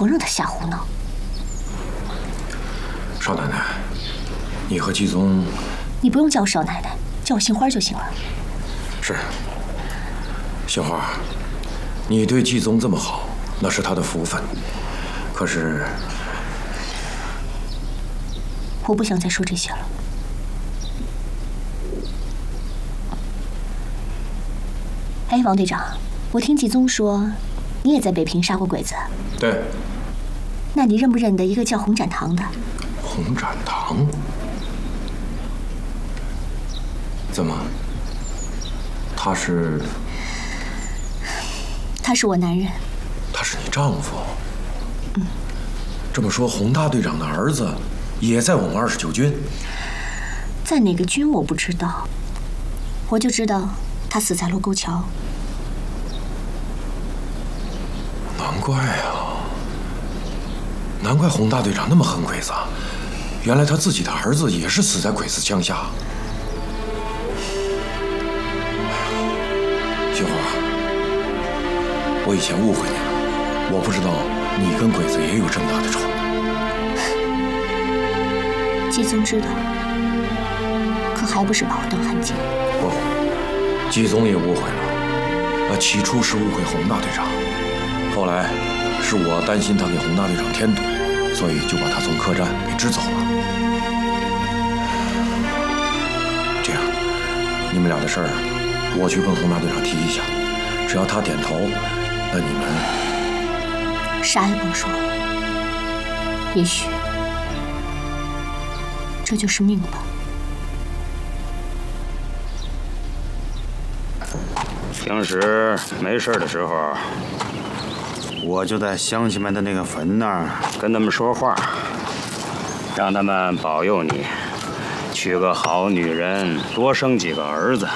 不让他瞎胡闹。 少奶奶，你和季宗…… 你不用叫我少奶奶，叫我杏花就行了。 是。杏花，你对季宗这么好，那是他的福分。可是， 我不想再说这些了。哎，王队长，我听季宗说，你也在北平杀过鬼子。 对。 那你认不认得一个叫洪展堂的？ 洪展堂？怎么？他是？ 他是我男人。 他是你丈夫？嗯。这么说，洪大队长的儿子也在我们29军？ 在哪个军我不知道，我就知道他死在卢沟桥。 难怪啊！难怪洪大队长那么恨鬼子，原来他自己的儿子也是死在鬼子枪下。杏花，我以前误会你了，我不知道你跟鬼子也有这么大的仇。 季宗知道，可还不是把我当汉奸。 不，季宗也误会了。起初是误会洪大队长，后来是我担心他给洪大队长添堵，所以就把他从客栈给支走了。这样，你们俩的事儿，我去跟洪大队长提一下，只要他点头，那你们啥也甭说了。也许这就是命吧。 平时没事的时候，我就在乡亲们的那个坟那儿跟他们说话，让他们保佑你娶个好女人，多生几个儿子，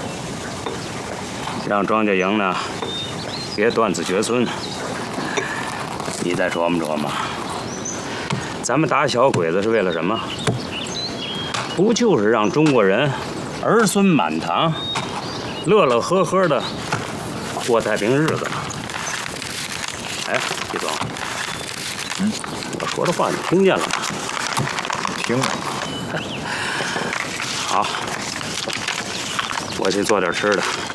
让庄稼营呢别断子绝孙。你再琢磨琢磨，咱们打小鬼子是为了什么？不就是让中国人儿孙满堂，乐乐呵呵的过太平日子吗？哎，季总，我说的话你听见了吗？ 听了。 好，我去做点吃的。